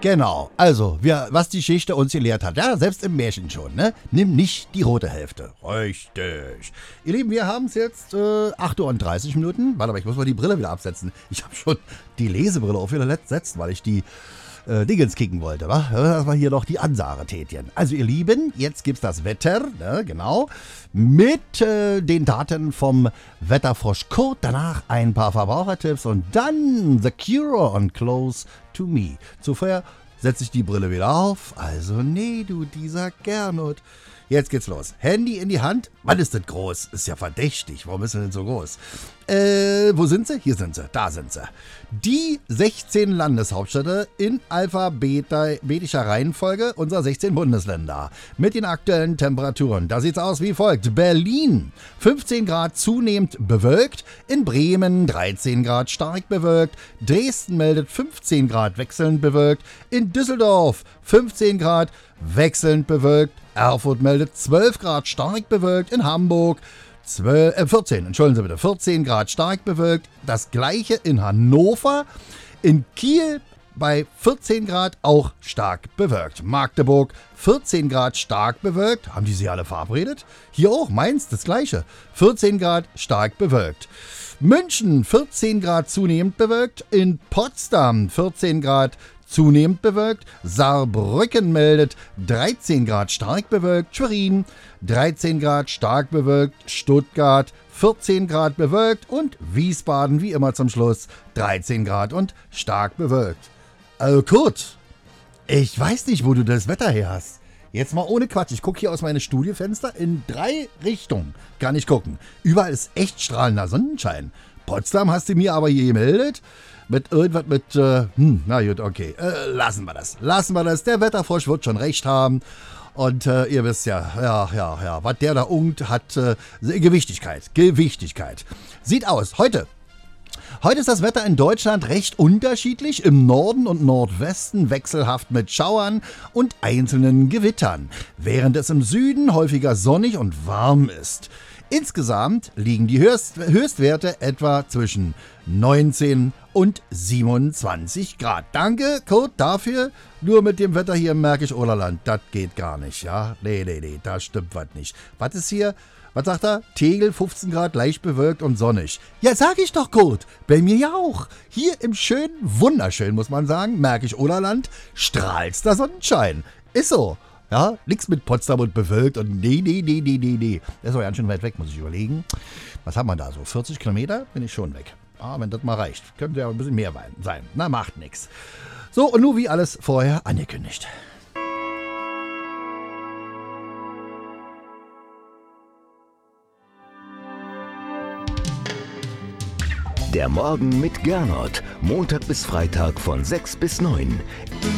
Genau, also, was die Geschichte uns gelehrt hat, ja, selbst im Märchen schon, ne? Nimm nicht die rote Hälfte. Richtig. Ihr Lieben, wir haben es jetzt 8:30 Uhr. Warte mal, ich muss mal die Brille wieder absetzen. Ich habe schon die Lesebrille aufgesetzt, weil ich die Dingens kicken wollte, wa? Das war hier noch die Ansage tätchen. Also ihr Lieben, jetzt gibt's das Wetter, ne, genau, mit den Daten vom Wetterfrosch Kurt, danach ein paar Verbrauchertipps und dann The Cure on Close to Me. Zuvor setze ich die Brille wieder auf, also nee, du dieser Gernot. Jetzt geht's los. Handy in die Hand. Wann ist das groß? Ist ja verdächtig. Warum ist das denn so groß? Wo sind sie? Hier sind sie. Da sind sie. Die 16 Landeshauptstädte in alphabetischer Reihenfolge unserer 16 Bundesländer. Mit den aktuellen Temperaturen. Da sieht's aus wie folgt. Berlin 15 Grad zunehmend bewölkt. In Bremen 13 Grad stark bewölkt. Dresden meldet 15 Grad wechselnd bewölkt. In Düsseldorf 15 Grad wechselnd bewölkt. Erfurt meldet 12 Grad stark bewölkt, in Hamburg 14 Grad stark bewölkt, das gleiche in Hannover, in Kiel bei 14 Grad auch stark bewölkt, Magdeburg 14 Grad stark bewölkt, haben die sich alle verabredet? Hier auch, Mainz das gleiche, 14 Grad stark bewölkt. München 14 Grad zunehmend bewölkt, in Potsdam 14 Grad zunehmend bewölkt, Saarbrücken meldet 13 Grad stark bewölkt, Schwerin 13 Grad stark bewölkt, Stuttgart 14 Grad bewölkt und Wiesbaden wie immer zum Schluss 13 Grad und stark bewölkt. Also Kurt, ich weiß nicht, wo du das Wetter her hast. Jetzt mal ohne Quatsch, ich gucke hier aus meinem Studiofenster in 3 Richtungen, kann ich gucken. Überall ist echt strahlender Sonnenschein. Potsdam hast du mir aber hier gemeldet. Mit irgendwas mit, na gut, okay, lassen wir das. Der Wetterfrosch wird schon recht haben. Und ihr wisst ja, was der da ungt, hat Gewichtigkeit. Sieht aus, heute ist das Wetter in Deutschland recht unterschiedlich, im Norden und Nordwesten wechselhaft mit Schauern und einzelnen Gewittern, während es im Süden häufiger sonnig und warm ist. Insgesamt liegen die Höchstwerte etwa zwischen 19 und 27 Grad. Danke, Kurt, dafür. Nur mit dem Wetter hier im Märkisch-Oderland, das geht gar nicht, ja? Nee, da stimmt was nicht. Was ist hier? Was sagt er? Tegel, 15 Grad, leicht bewölkt und sonnig. Ja, sag ich doch, Kurt. Bei mir ja auch. Hier im schönen, wunderschön, muss man sagen, Märkisch-Oderland, strahlster Sonnenschein. Ist so. Ja, nix mit Potsdam und bewölkt und nee. Das ist aber ganz schön weit weg, muss ich überlegen. Was haben wir da so? 40 Kilometer? Bin ich schon weg. Ah, wenn das mal reicht. Könnte ja ein bisschen mehr sein. Na, macht nix. So, und nun wie alles vorher angekündigt. Der Morgen mit Gernot. Montag bis Freitag von 6 bis 9.